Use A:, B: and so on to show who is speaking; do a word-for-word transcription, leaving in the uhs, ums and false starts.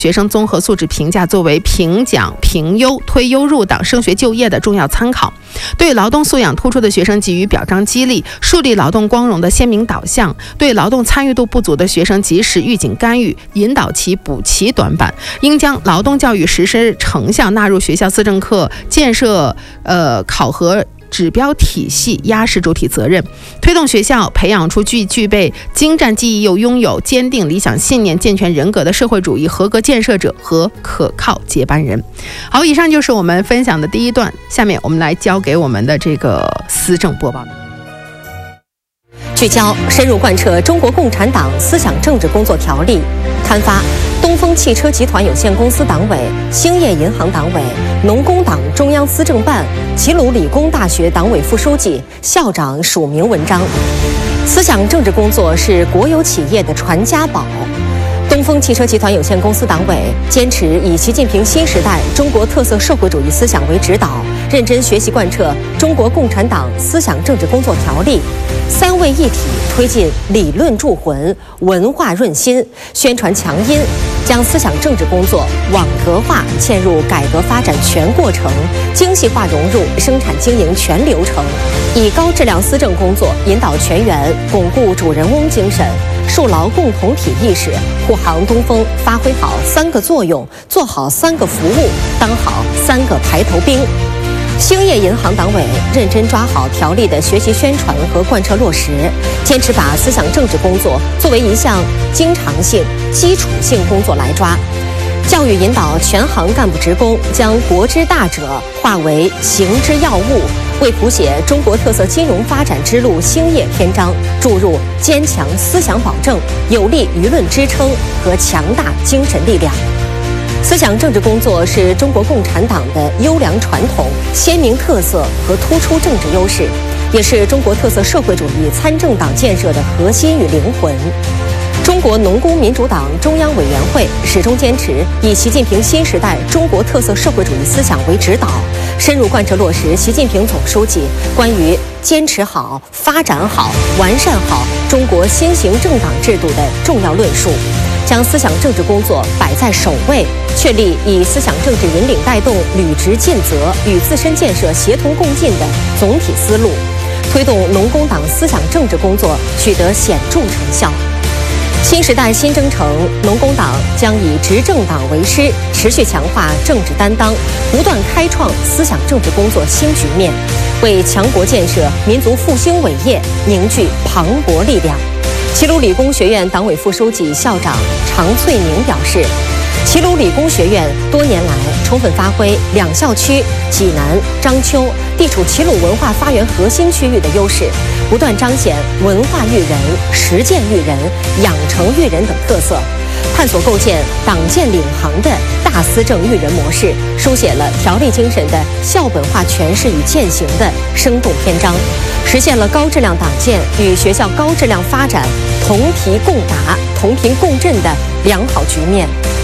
A: 学生综合素质评价作为评奖、评优、推优入党、升学就业的重要参考，对劳动素养突出的学生给予表彰激励，树立劳动光荣的鲜明导向；对劳动参与度不足的学生及时预警干预，引导其补齐短板。应将劳动教育实施成效纳入学校思政课建设呃考核指标体系，压实主体责任，推动学校培养出具具备精湛技艺又拥有坚定理想信念、健全人格的社会主义合格建设者和可靠接班人。好，以上就是我们分享的第一段，下面我们来交给我们的这个思政播报。
B: 聚焦深入贯彻中国共产党思想政治工作条例，刊发东风汽车集团有限公司党委、兴业银行党委、农工党中央思政办、齐鲁理工大学党委副书记、校长署名文章。思想政治工作是国有企业的传家宝。东风汽车集团有限公司党委坚持以习近平新时代中国特色社会主义思想为指导，认真学习贯彻中国共产党思想政治工作条例，三位一体推进理论铸魂、文化润心、宣传强音，将思想政治工作网格化嵌入改革发展全过程，精细化融入生产经营全流程，以高质量思政工作引导全员巩固主人翁精神，树牢共同体意识，护航东风发挥好三个作用，做好三个服务，当好三个排头兵。兴业银行党委认真抓好条例的学习宣传和贯彻落实，坚持把思想政治工作作为一项经常性、基础性工作来抓，教育引导全行干部职工将国之大者化为行之要务，为谱写中国特色金融发展之路兴业篇章注入坚强思想保证、有力舆论支撑和强大精神力量。思想政治工作是中国共产党的优良传统、鲜明特色和突出政治优势，也是中国特色社会主义参政党建设的核心与灵魂。中国农工民主党中央委员会始终坚持以习近平新时代中国特色社会主义思想为指导，深入贯彻落实习近平总书记关于坚持好、发展好、完善好中国新型政党制度的重要论述，将思想政治工作摆在首位，确立以思想政治引领带动、履职尽责与自身建设协同共进的总体思路，推动农工党思想政治工作取得显著成效。新时代新征程，农工党将以执政党为师，持续强化政治担当，不断开创思想政治工作新局面，为强国建设、民族复兴伟业凝聚磅礴力量。齐鲁理工学院党委副书记、校长常翠宁表示，齐鲁理工学院多年来充分发挥两校区济南、章丘地处齐鲁文化发源核心区域的优势，不断彰显文化育人、实践育人、养成育人等特色，探索构建党建领航的大思政育人模式，书写了条例精神的校本化诠释与践行的生动篇章，实现了高质量党建与学校高质量发展同题共达、同频共振的良好局面。